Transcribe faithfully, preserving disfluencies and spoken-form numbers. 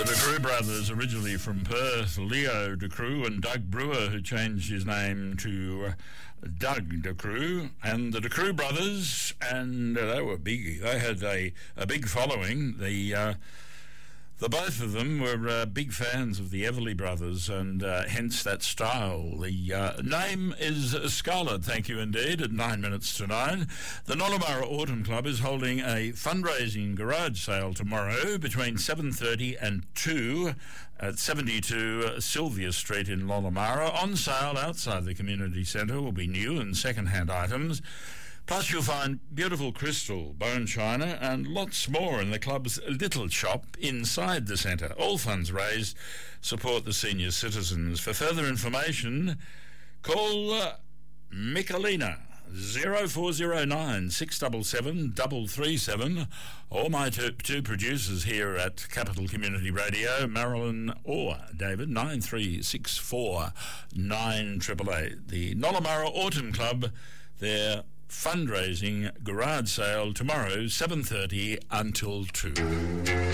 The De Croo brothers, originally from Perth, Leo De Croo and Doug Brewer, who changed his name to uh, Doug De Croo, and the De Croo brothers, and uh, they were big. They had a, a big following. The uh, the both of them were uh, big fans of the Everly brothers, and uh, hence that style. The uh, name is Scarlet, thank you indeed, at nine minutes to nine. The Nollamara Autumn Club is holding a fundraising garage sale tomorrow between seven thirty and two at seventy-two Sylvia Street in Nollamara. On sale outside the community centre will be new and second-hand items. Plus you'll find beautiful crystal, bone china and lots more in the club's little shop inside the centre. All funds raised support the senior citizens. For further information, call uh, Michelina zero four zero nine six seven seven three three seven, or my two, two producers here at Capital Community Radio, Marilyn or David, nine three six four nine eight eight eight. The Nollamara Autumn Club, their fundraising garage sale tomorrow, seven thirty until two.